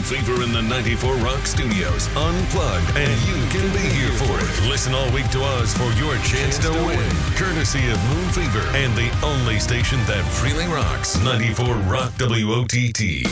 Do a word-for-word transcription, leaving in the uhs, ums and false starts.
Fever in the ninety-four Rock Studios, unplugged, and you can be here for it. Listen all week to us for your chance to win, courtesy of Moon Fever and the only station that really rocks, ninety-four Rock W O T T.